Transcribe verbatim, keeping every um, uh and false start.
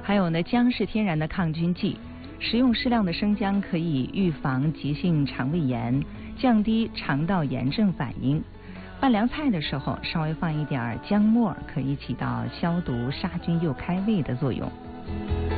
还有呢，姜是天然的抗菌剂，食用适量的生姜可以预防急性肠胃炎，降低肠道炎症反应。拌凉菜的时候，稍微放一点姜末，可以起到消毒、杀菌又开胃的作用。